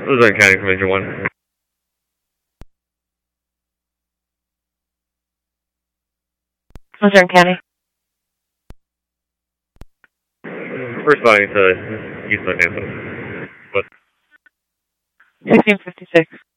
Luzerne County from Engine 1. Luzerne County. Responding to East Northampton. What? 1656.